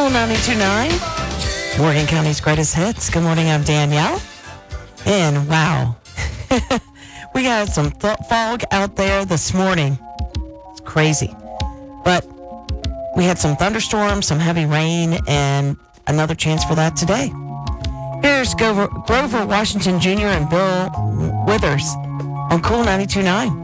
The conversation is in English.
Cool 92.9, Morgan County's greatest hits. Good morning, I'm Danielle. And wow, we got some fog out there this morning. It's crazy. But we had some thunderstorms, some heavy rain, and another chance for that today. Here's Grover Washington Jr. and Bill Withers on Cool 92.9.